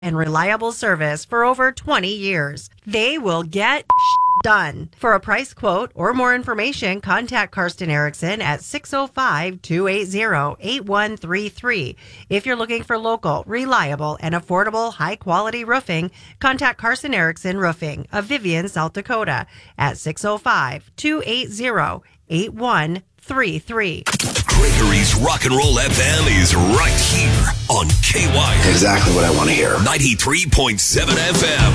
and reliable service for over 20 years. They will get done. For a price quote or more information, contact Karsten Erickson at 605-280-8133. If you're looking for local, reliable, and affordable high-quality roofing, contact Karsten Erickson Roofing of Vivian, South Dakota at 605-280-8133. Gregory's Rock and Roll FM is right here on KY. Exactly what I want to hear. 93.7 FM.